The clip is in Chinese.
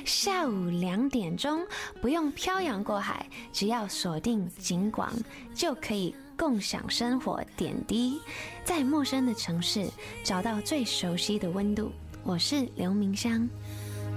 下午2点钟，不用漂洋过海，只要锁定警广，就可以共享生活点滴，在陌生的城市找到最熟悉的温度。我是刘明香。